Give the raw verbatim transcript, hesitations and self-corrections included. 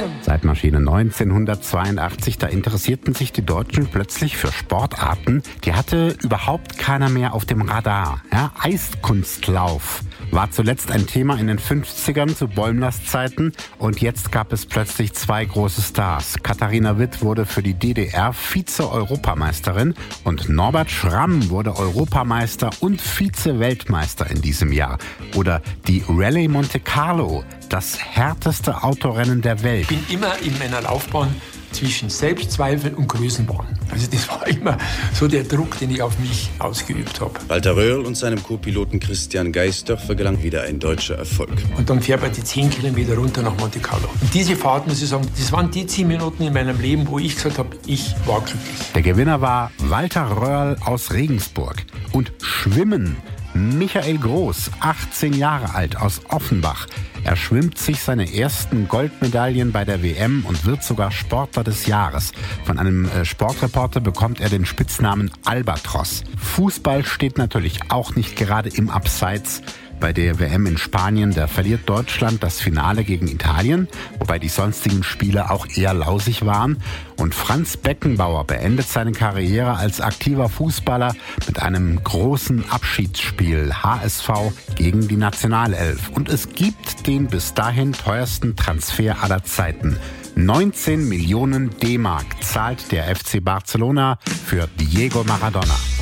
Zeitmaschine neunzehnhundertzweiundachtzig, da interessierten sich die Deutschen plötzlich für Sportarten, die hatte überhaupt keiner mehr auf dem Radar. Ja, Eiskunstlauf war zuletzt ein Thema in den fünfzigern zu Bäumlers Zeiten und jetzt gab es plötzlich zwei große Stars. Katharina Witt wurde für die D D R Vize-Europameisterin und Norbert Schramm wurde Europameister und Vize-Weltmeister in diesem Jahr. Oder die Rallye Monte Carlo, das härteste Autorennen der Welt. Ich bin immer in meiner Laufbahn zwischen Selbstzweifel und Größenwahn. Also das war immer so der Druck, den ich auf mich ausgeübt habe. Walter Röhrl und seinem Co-Piloten Christian Geisdorfer gelang wieder ein deutscher Erfolg. Und dann fährt man die zehn Kilometer runter nach Monte Carlo. Und diese Fahrt, muss ich sagen, das waren die zehn Minuten in meinem Leben, wo ich gesagt habe, ich war glücklich. Der Gewinner war Walter Röhrl aus Regensburg. Und Schwimmen, Michael Groß, achtzehn Jahre alt, aus Offenbach. Er schwimmt sich seine ersten Goldmedaillen bei der W M und wird sogar Sportler des Jahres. Von einem Sportreporter bekommt er den Spitznamen Albatros. Fußball steht natürlich auch nicht gerade im Abseits. Bei der W M in Spanien, da verliert Deutschland das Finale gegen Italien, wobei die sonstigen Spiele auch eher lausig waren. Und Franz Beckenbauer beendet seine Karriere als aktiver Fußballer mit einem großen Abschiedsspiel, H S V gegen die Nationalelf. Und es gibt den bis dahin teuersten Transfer aller Zeiten. neunzehn Millionen D-Mark zahlt der F C Barcelona für Diego Maradona.